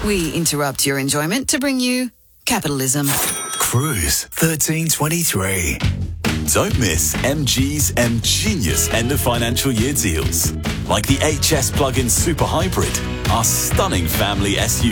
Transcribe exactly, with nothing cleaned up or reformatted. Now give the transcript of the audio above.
We interrupt your enjoyment to bring you capitalism. Cruise thirteen twenty-three. Don't miss M G's M Genius end of financial year deals. Like the H S plug-in Super Hybrid, our stunning family S U V.